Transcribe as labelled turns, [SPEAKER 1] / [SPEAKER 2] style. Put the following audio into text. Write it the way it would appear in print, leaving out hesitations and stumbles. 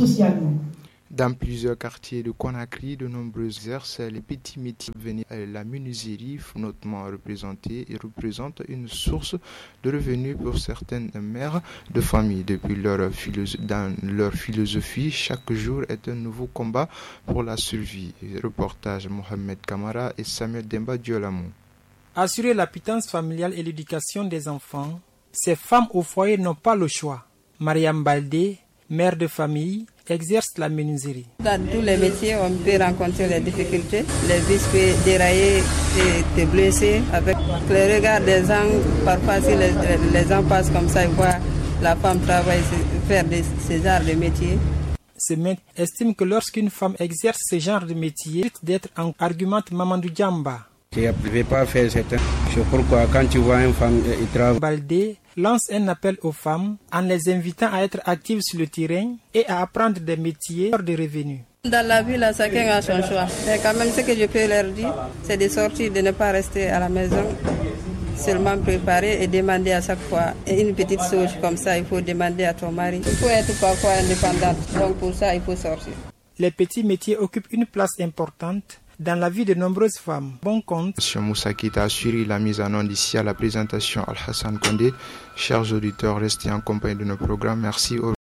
[SPEAKER 1] socialement.
[SPEAKER 2] Dans plusieurs quartiers de Conakry, de nombreux exercent les petits métiers venus à la menuiserie, notamment représentés, et représentent une source de revenus pour certaines mères de famille. Dans leur philosophie, chaque jour est un nouveau combat pour la survie. Reportage Mohamed Kamara et Samuel Demba Diolamou.
[SPEAKER 3] Assurer la pitance familiale et l'éducation des enfants, ces femmes au foyer n'ont pas le choix. Mariam Baldé, mère de famille, exerce la menuiserie.
[SPEAKER 4] Dans tous les métiers, on peut rencontrer des difficultés. Les vis peuvent dérailler et te blesser. Avec le regard des gens, parfois si les gens passent comme ça, ils voient la femme travailler, faire ce genre de métier.
[SPEAKER 3] Ce maître estime que lorsqu'une femme exerce ce genre de métier, d'être en argumente Mamadou Djamba.
[SPEAKER 5] Je ne vais pas faire c'est pourquoi quand tu vois une femme qui travaille.
[SPEAKER 3] Baldé lance un appel aux femmes en les invitant à être actives sur le terrain et à apprendre des métiers hors de revenus.
[SPEAKER 4] Dans la vie, là, chacun a son choix. Mais quand même, ce que je peux leur dire, c'est de sortir, de ne pas rester à la maison, seulement préparer et demander à chaque fois. Et une petite chose comme ça, il faut demander à ton mari. Il faut être parfois indépendante. Donc pour ça, il faut sortir.
[SPEAKER 3] Les petits métiers occupent une place importante dans la vie de nombreuses femmes. Bon compte.
[SPEAKER 2] M. Moussa Kita a assuré la mise en onde ici à la présentation Al-Hassan Kondé. Chers auditeurs, restez en compagnie de nos programmes. Merci.